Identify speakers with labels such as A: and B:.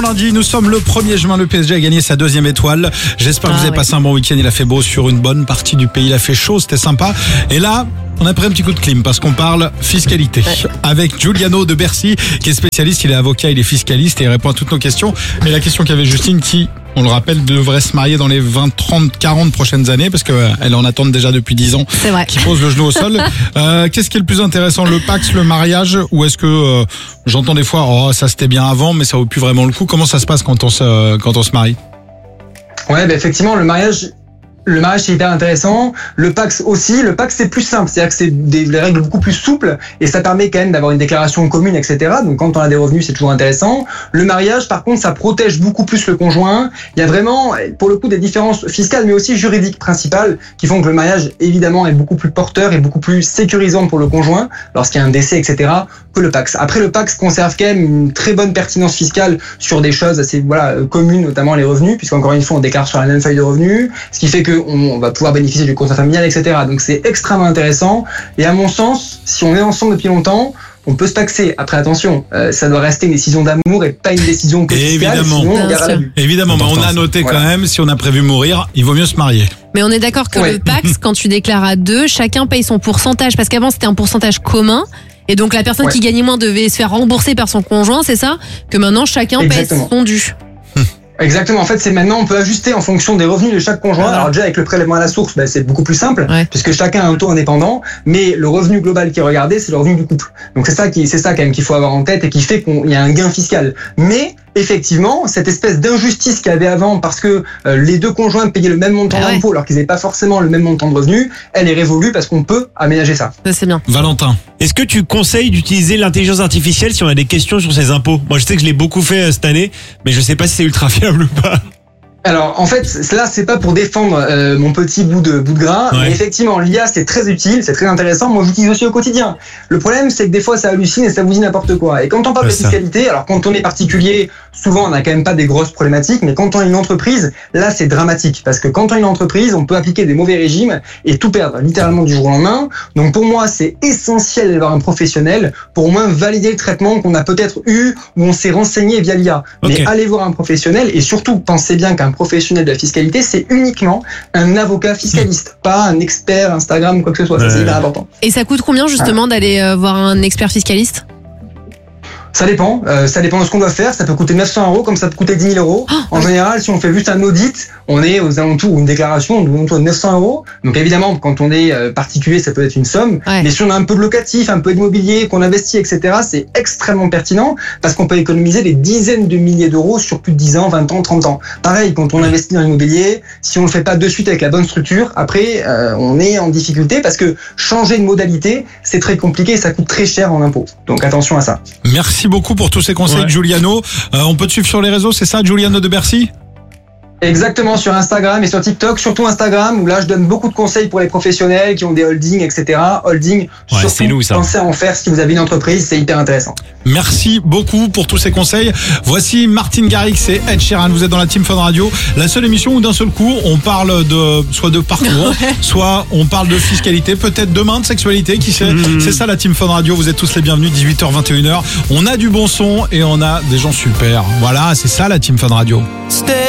A: Lundi, nous sommes le 1er juin, le PSG a gagné sa 2e étoile. J'espère que vous avez passé un bon week-end, il a fait beau sur une bonne partie du pays, il a fait chaud, c'était sympa. Et là, on a pris un petit coup de clim parce qu'on parle fiscalité avec Giuliano de Bercy qui est spécialiste, il est avocat, il est fiscaliste et il répond à toutes nos questions. Et la question qu'avait Justine qui, on le rappelle, devrait se marier dans les 20, 30, 40 prochaines années parce qu'elle en attend déjà depuis 10 ans.
B: C'est vrai.
A: Qui pose le genou au sol. Qu'est-ce qui est le plus intéressant, le Pacs, le mariage, ou est-ce que j'entends des fois, oh ça c'était bien avant mais ça vaut plus vraiment le coup. Comment ça se passe quand on se marie?
C: Ouais, effectivement, le mariage c'est hyper intéressant. Le Pacs aussi. Le Pacs c'est plus simple, c'est-à-dire que c'est des règles beaucoup plus souples et ça permet quand même d'avoir une déclaration commune, etc. Donc quand on a des revenus, c'est toujours intéressant. Le mariage, par contre, ça protège beaucoup plus le conjoint. Il y a vraiment, pour le coup, des différences fiscales, mais aussi juridiques principales qui font que le mariage, évidemment, est beaucoup plus porteur et beaucoup plus sécurisant pour le conjoint lorsqu'il y a un décès, etc. que le Pacs. Après, le Pacs conserve quand même une très bonne pertinence fiscale sur des choses assez communes, notamment les revenus, puisqu'encore une fois, on déclare sur la même feuille de revenus, ce qui fait qu'on va pouvoir bénéficier du contrat familial, etc. Donc c'est extrêmement intéressant. Et à mon sens, si on est ensemble depuis longtemps, on peut se paxer. Après, attention, ça doit rester une décision d'amour et pas une décision fiscale.
A: Évidemment.
C: Sinon, on garde à l'abus.
A: Évidemment, mais on a noté quand même, si on a prévu mourir, il vaut mieux se marier.
B: Mais on est d'accord que le Pacs, quand tu déclares à deux, chacun paye son pourcentage. Parce qu'avant, c'était un pourcentage commun. Et donc, la personne qui gagnait moins devait se faire rembourser par son conjoint, c'est ça? Que maintenant, chacun paye son dû.
C: Exactement. En fait, c'est maintenant, on peut ajuster en fonction des revenus de chaque conjoint. Alors déjà, avec le prélèvement à la source, c'est beaucoup plus simple, puisque chacun a un taux indépendant, mais le revenu global qui est regardé, c'est le revenu du couple. Donc c'est ça quand même qu'il faut avoir en tête et qui fait qu'il y a un gain fiscal. Mais, effectivement, cette espèce d'injustice qu'il y avait avant parce que les deux conjoints payaient le même montant d'impôt alors qu'ils n'avaient pas forcément le même montant de revenus, elle est révolue parce qu'on peut aménager ça.
B: Ça, c'est bien.
A: Valentin.
D: Est-ce que tu conseilles d'utiliser l'intelligence artificielle si on a des questions sur ses impôts? Moi, je sais que je l'ai beaucoup fait cette année, mais je sais pas si c'est ultra fiable ou pas.
C: Alors en fait là c'est pas pour défendre mon petit bout de gras, mais effectivement l'IA c'est très utile, c'est très intéressant, moi j'utilise aussi au quotidien. Le problème c'est que des fois ça hallucine et ça vous dit n'importe quoi. Et quand on parle de fiscalité, alors quand on est particulier, souvent on n'a quand même pas des grosses problématiques, mais quand on est une entreprise, là c'est dramatique parce que quand on est une entreprise, on peut appliquer des mauvais régimes et tout perdre littéralement du jour au lendemain. Donc pour moi c'est essentiel d'avoir un professionnel pour au moins valider le traitement qu'on a peut-être eu ou on s'est renseigné via l'IA. Mais allez voir un professionnel et surtout pensez bien qu'un professionnel de la fiscalité, c'est uniquement un avocat fiscaliste, pas un expert Instagram ou quoi que ce soit. Ça, c'est hyper important.
B: Et ça coûte combien justement d'aller voir un expert fiscaliste?
C: Ça dépend de ce qu'on doit faire. Ça peut coûter 900 € comme ça peut coûter 10 000 €. En général, si on fait juste un audit, on est aux alentours, ou une déclaration, aux alentours de 900 €. Donc évidemment, quand on est particulier, ça peut être une somme. Mais si on a un peu de locatif, un peu d'immobilier, qu'on investit, etc., c'est extrêmement pertinent parce qu'on peut économiser des dizaines de milliers d'euros sur plus de 10 ans, 20 ans, 30 ans. Pareil, quand on investit dans l'immobilier, si on le fait pas de suite avec la bonne structure, après, on est en difficulté parce que changer de modalité, c'est très compliqué et ça coûte très cher en impôts. Donc attention à ça.
A: Merci beaucoup pour tous ces conseils, Giuliano. On peut te suivre sur les réseaux, c'est ça, Giuliano de Bercy?
C: Exactement, sur Instagram et sur TikTok, surtout Instagram, où là je donne beaucoup de conseils pour les professionnels qui ont des holdings, etc. Holding, surtout pensez à en faire si vous avez une entreprise, c'est hyper intéressant.
A: Merci beaucoup pour tous ces conseils. Voici Martin Garrix et Ed Sheeran, vous êtes dans la Team Fun Radio, la seule émission où d'un seul coup on parle soit de parcours, soit on parle de fiscalité, peut-être demain de sexualité, qui sait. C'est ça la Team Fun Radio, vous êtes tous les bienvenus, 18h, 21h. On a du bon son et on a des gens super. Voilà, c'est ça la Team Fun Radio.